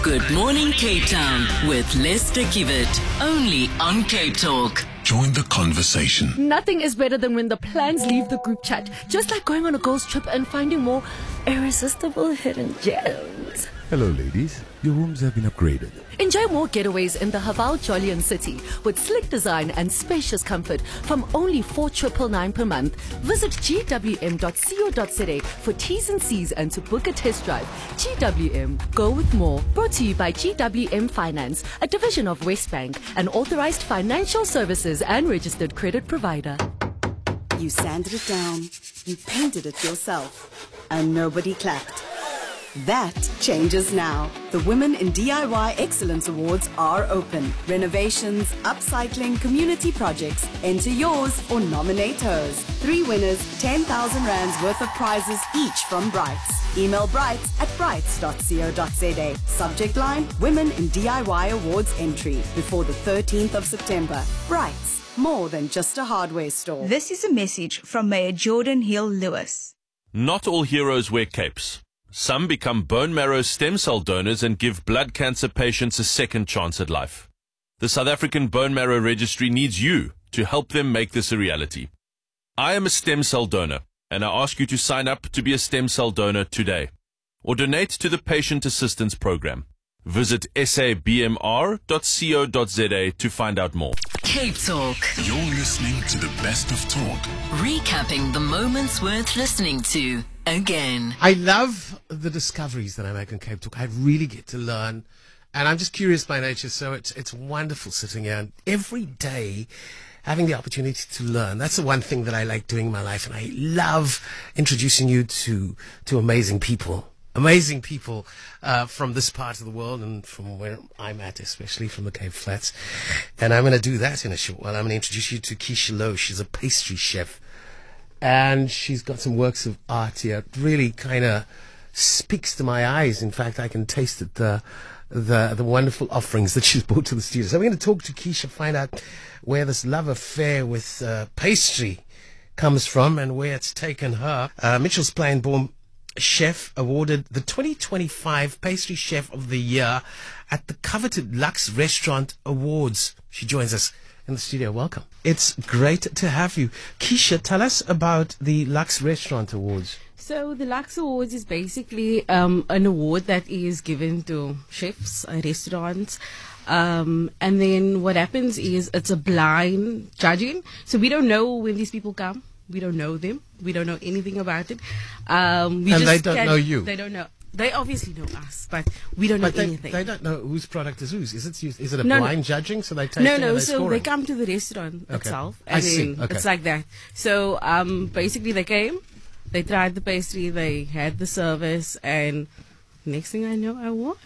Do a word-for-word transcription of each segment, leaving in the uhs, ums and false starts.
Good Morning Cape Town with Lester Kiewit. Only on Cape Talk. Join the conversation. Nothing is better than when the plans leave the group chat. Just like going on a girls' trip and finding more irresistible hidden gems. Hello, ladies. Your rooms have been upgraded. Enjoy more getaways in the Haval Jolian City with slick design and spacious comfort from only four nine nine nine per month. Visit g w m dot co dot z a for T's and C's and to book a test drive. G W M, go with more. Brought to you by G W M Finance, a division of Westbank, an authorized financial services and registered credit provider. You sanded it down, you painted it yourself, and nobody clapped. That changes now. The Women in D I Y Excellence Awards are open. Renovations, upcycling, community projects. Enter yours or nominate hers. Three winners, ten thousand rands worth of prizes each from Brights. Email brights at brights dot co dot z a. Subject line, Women in D I Y Awards entry before the thirteenth of September. Brights, more than just a hardware store. This is a message from Mayor Jordan Hill Lewis. Not all heroes wear capes. Some become bone marrow stem cell donors and give blood cancer patients a second chance at life. The South African Bone Marrow Registry needs you to help them make this a reality. I am a stem cell donor, and I ask you to sign up to be a stem cell donor today, or donate to the Patient Assistance Program. Visit s a b m r dot co dot z a to find out more. Cape Talk. You're listening to the best of talk. Recapping the moments worth listening to again. I love the discoveries that I make on Cape Talk. I really get to learn, and I'm just curious by nature, so it's it's wonderful sitting here and every day having the opportunity to learn. That's the one thing that I like doing in my life, and I love introducing you to to amazing people. Amazing people uh, from this part of the world and from where I'm at, especially from the Cape Flats. And I'm going to do that in a short while. I'm going to introduce you to Keisha Lowe. She's a pastry chef. And she's got some works of art here. It really kind of speaks to my eyes. In fact, I can taste it, the, the, the wonderful offerings that she's brought to the studio. So we're going to talk to Keisha, find out where this love affair with uh, pastry comes from and where it's taken her. Uh, Mitchell's Plain Born Chef awarded the twenty twenty-five Pastry Chef of the Year at the coveted Lux Restaurant Awards. She joins us in the studio. Welcome. It's great to have you. Keisha, tell us about the Lux Restaurant Awards. So the Lux Awards is basically um, an award that is given to chefs, uh, restaurants. Um, and then what happens is it's a blind judging. So we don't know when these people come. We don't know them. We don't know anything about it. Um, we and just they don't can, know you. They don't know. They obviously know us, but we don't but know they, anything. They don't know whose product is whose. Is it is it a no, blind no. judging? So they taste no, it no. and they So score they it? come to the restaurant okay. itself, I and see. then Okay. it's like that. So um, basically, they came, they tried the pastry, they had the service, and next thing I know, I won.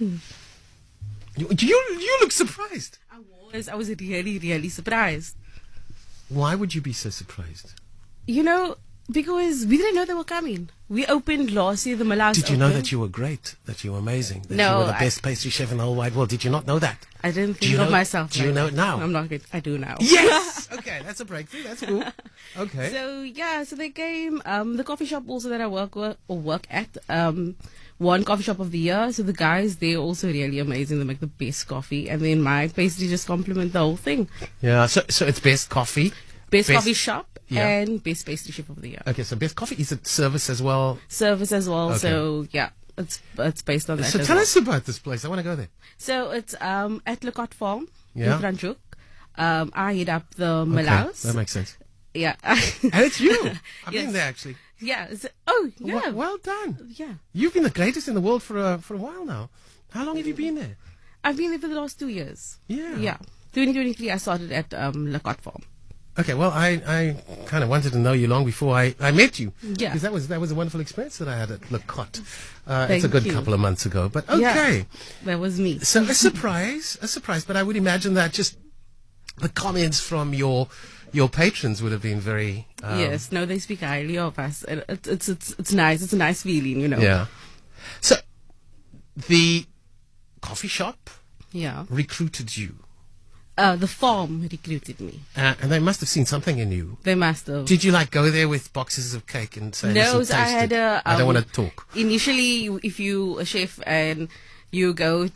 You you, you look surprised. I was. I was really, really surprised. Why would you be so surprised? You know, because we didn't know they were coming. We opened last year, the Malawi. Did you know that you were great, that you were amazing, that no, you were the I, best pastry chef in the whole wide world? Did you not know that? I didn't think do you of know, myself. Do you like know that. it now? I'm not good. I do now. Yes! Okay, that's a breakthrough. That's cool. Okay. So, yeah, so they came, um, the coffee shop also that I work with, or work at, um, won Coffee Shop of the Year. So the guys, they're also really amazing. They make the best coffee. And then my pastry just complement the whole thing. Yeah, so so it's best coffee. Best, Best- coffee shop yeah. and best pastry chef of the year. Okay, so best coffee, is it service as well? Service as well. Okay. So yeah, it's it's based on that. So as tell well. us about this place. I want to go there. So it's um at Le Cote Farm Yeah. in Franschhoek. Um, I hit up the Okay, Malaus. that makes sense. Yeah. And it's you. I've Yes. been there actually. Yeah. It's, oh yeah. Well, well done. Yeah. You've been the greatest in the world for a for a while now. How long have you been there? I've been there for the last two years. Yeah. Yeah. twenty twenty-three, I started at um Le Cote Farm. Okay, well, I, I kind of wanted to know you long before I, I met you. Yeah. Because that was that was a wonderful experience that I had at Le Cote. Uh, Thank it's a good you. couple of months ago, but okay. Yeah, that was me. So a surprise, a surprise. But I would imagine that just the comments from your your patrons would have been very. Um, yes, no, they speak highly of us. It, it, it's it's it's nice. It's a nice feeling, you know. Yeah. So the coffee shop Yeah. recruited you. Uh, the farm recruited me. Uh, and they must have seen something in you. They must have. Did you like go there with boxes of cake and say, No, "Listen, so I taste had it. a. I don't um, want to talk." Initially, if you a chef and you go